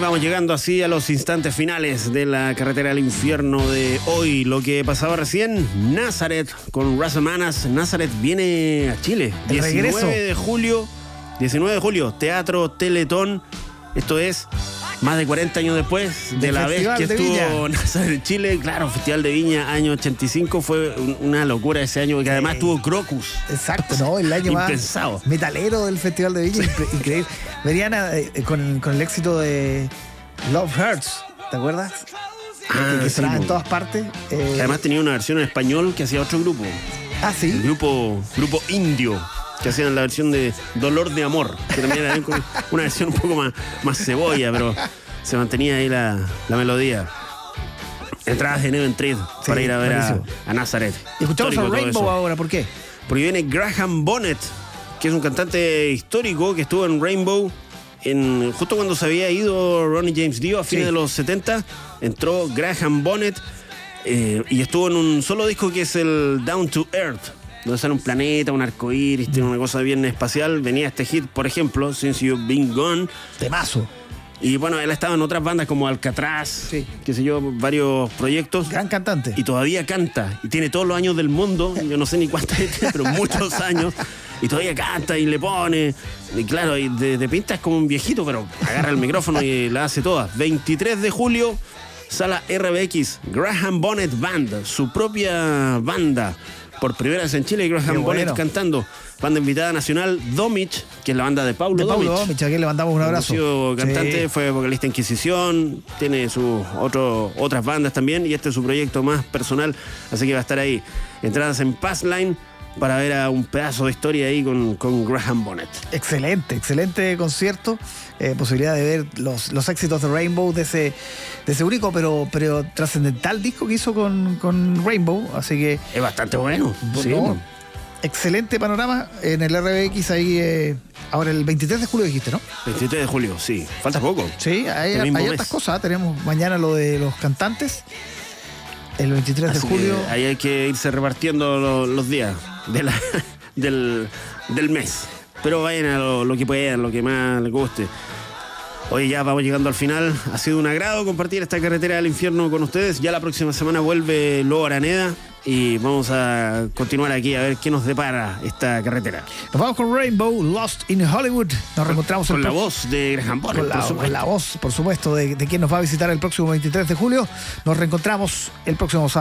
vamos llegando así a los instantes finales de la carretera al infierno de hoy. Lo que pasaba recién, Nazareth con Russell Manas. Nazareth viene a Chile. 19 de julio, Teatro Teletón. Esto es más de 40 años después de la vez que estuvo Nazareth en Chile. Claro, Festival de Viña, año 85. Fue una locura ese año, porque además tuvo Crocus. Exacto, ¿no? El año impensado. Más metalero del Festival de Viña. Increíble. Venían con el éxito de Love Hurts, ¿te acuerdas? Que sonaba en todas partes. Que además tenía una versión en español que hacía otro grupo. Ah, sí. El grupo Indio, que hacían la versión de Dolor de Amor, que también era una versión un poco más cebolla, pero se mantenía ahí la melodía. Entradas en Event Trade para ir a ver a Nazareth. Y escuchamos a Rainbow ahora, ¿por qué? Porque viene Graham Bonnet, que es un cantante histórico que estuvo en Rainbow justo cuando se había ido Ronnie James Dio a fines de los 70. Entró Graham Bonnet y estuvo en un solo disco que es el Down to Earth, donde sale un planeta, un arcoíris, tiene una cosa bien espacial. Venía este hit, por ejemplo, Since You've Been Gone. Temazo. Y bueno, él estaba en otras bandas como Alcatraz, qué sé yo, varios proyectos. Gran cantante. Y todavía canta. Y tiene todos los años del mundo. Yo no sé ni cuántos tiene, pero muchos años. Y todavía canta y le pone. Y claro, y de pinta es como un viejito, pero agarra el micrófono y la hace toda. 23 de julio, Sala RBX, Graham Bonnet Band, su propia banda. Por primera vez en Chile, Graham Bonnet cantando. Banda invitada nacional, Domich, que es la banda de Paulo Domich, a quien le mandamos un abrazo. Cantante, fue vocalista Inquisición, tiene sus otras bandas también, y este es su proyecto más personal, así que va a estar ahí. Entradas en Passline para ver a un pedazo de historia ahí con Graham Bonnet. Excelente concierto. Posibilidad de ver los éxitos de Rainbow, de ese único pero trascendental disco que hizo con Rainbow, así que es bastante bueno. Excelente panorama en el RBX ahí. Ahora el 23 de julio dijiste, ¿no? 23 de julio, sí. Falta poco. Sí, hay otras cosas. Tenemos mañana lo de los cantantes. El 23 de julio. Ahí hay que irse repartiendo los días del mes. Pero vayan a lo que puedan, lo que más les guste. Hoy ya vamos llegando al final. Ha sido un agrado compartir esta carretera del infierno con ustedes. Ya la próxima semana vuelve Lobo Araneda y vamos a continuar aquí a ver qué nos depara esta carretera. Nos vamos con Rainbow, Lost in Hollywood. Nos reencontramos con la voz de Graham Bonnet. Con la voz, por supuesto, de quien nos va a visitar el próximo 23 de julio. Nos reencontramos el próximo sábado.